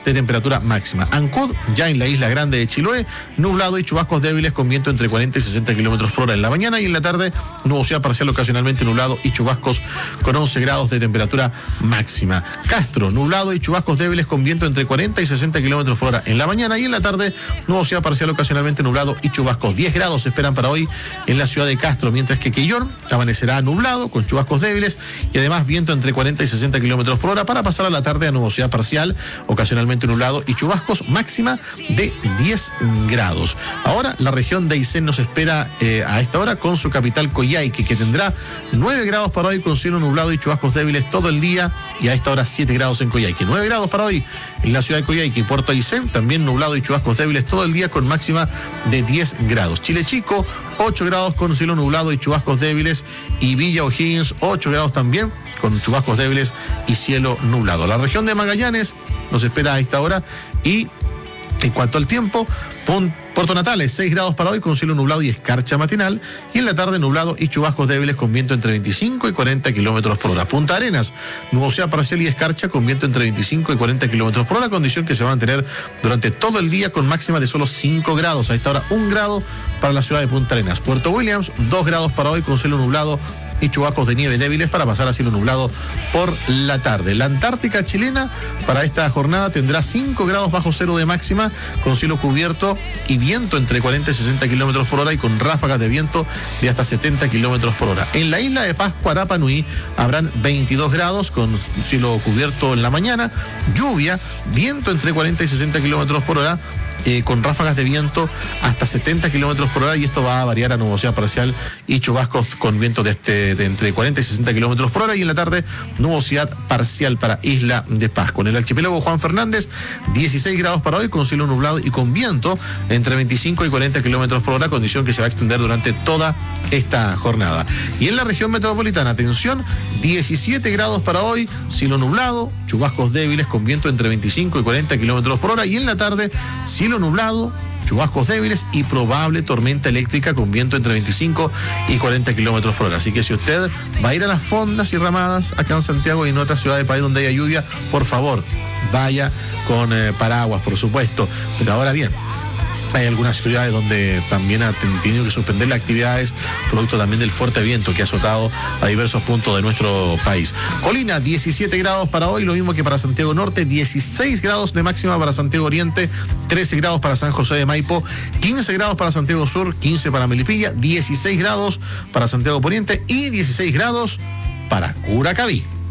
de temperatura máxima. Ancud, ya en la isla grande de Chiloé, nublado y chubascos débiles con viento entre 40 y 60 kilómetros por hora en la mañana, y en la tarde nubosidad parcial ocasionalmente nublado y chubascos con 11 grados de temperatura máxima. Castro, nublado y chubascos débiles con viento entre 40 y 60 kilómetros por hora en la mañana, y en la tarde nubosidad parcial ocasionalmente nublado y chubascos. 10 grados se esperan para hoy en la ciudad de Castro, mientras que Quillón amanecerá nublado con chubascos débiles y además viento entre 40 y 60 kilómetros por hora, para pasar a la tarde a nubosidad parcial ocasionalmente nublado y chubascos, máxima de 10 grados. Ahora la región de Aysén nos espera a esta hora con su capital Coyhaique, que tendrá 9 grados para hoy con cielo nublado y chubascos débiles todo el día, y a esta hora 7 grados en Coyhaique. 9 grados para hoy en la ciudad de Coyhaique y Puerto Aysén, también nublado y chubascos débiles todo el día con máxima de 10 grados. Chile Chico, 8 grados con cielo nublado y chubascos débiles, y Villa O'Higgins, 8 grados también con chubascos débiles y cielo nublado. La región de Magallanes nos espera a esta hora, y en cuanto al tiempo, Puerto Natales, 6 grados para hoy con cielo nublado y escarcha matinal, y en la tarde nublado y chubascos débiles con viento entre 25 y 40 kilómetros por hora. Punta Arenas, nubosidad parcial y escarcha con viento entre 25 y 40 kilómetros por hora, condición que se va a mantener durante todo el día con máxima de solo 5 grados. A esta hora 1 grado para la ciudad de Punta Arenas. Puerto Williams, 2 grados para hoy con cielo nublado y chubascos de nieve débiles, para pasar a cielo nublado por la tarde. La Antártica chilena para esta jornada tendrá 5 grados bajo cero de máxima, con cielo cubierto y viento entre 40 y 60 kilómetros por hora, y con ráfagas de viento de hasta 70 kilómetros por hora. En la isla de Pascua, Rapa Nui, habrán 22 grados con cielo cubierto en la mañana, lluvia, viento entre 40 y 60 kilómetros por hora, con ráfagas de viento hasta 70 kilómetros por hora, y esto va a variar a nubosidad parcial y chubascos con viento de entre 40 y 60 kilómetros por hora, y en la tarde nubosidad parcial para Isla de Pascua. En el archipiélago Juan Fernández, 16 grados para hoy con cielo nublado y con viento entre 25 y 40 kilómetros por hora, condición que se va a extender durante toda esta jornada. Y en la región metropolitana, atención, 17 grados para hoy, cielo nublado, chubascos débiles con viento entre 25 y 40 kilómetros por hora, y en la tarde cielo nublado, chubascos débiles y probable tormenta eléctrica con viento entre 25 y 40 kilómetros por hora. Así que si usted va a ir a las fondas y ramadas acá en Santiago y en otras ciudades del país donde haya lluvia, por favor, vaya con paraguas, por supuesto. Pero ahora bien, hay algunas ciudades donde también han tenido que suspender las actividades, producto también del fuerte viento que ha azotado a diversos puntos de nuestro país. Colina, 17 grados para hoy, lo mismo que para Santiago Norte, 16 grados de máxima para Santiago Oriente, 13 grados para San José de Maipo, 15 grados para Santiago Sur, 15 para Melipilla, 16 grados para Santiago Poniente y 16 grados para Curacaví.